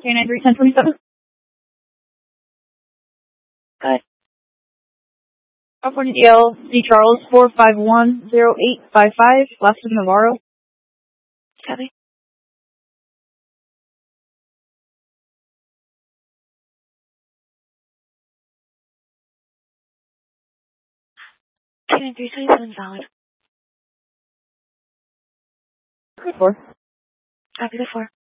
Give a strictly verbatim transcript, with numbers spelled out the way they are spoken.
K nine three ten twenty-seven. Good. California D L C Charles four five one zero eight five five, last of Navarro. Copy. K nine three twenty-seven valid. Good four. Copy the four.